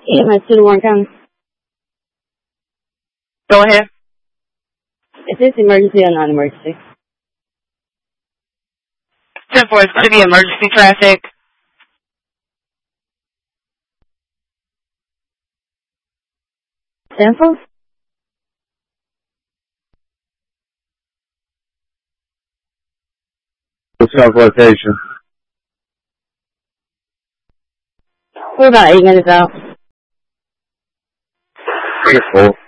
EMS to Warren County. Go ahead. Is this emergency or non-emergency? 10-4, it's going to be emergency traffic. Sample? Discuss location. We're about 8 minutes out. Full.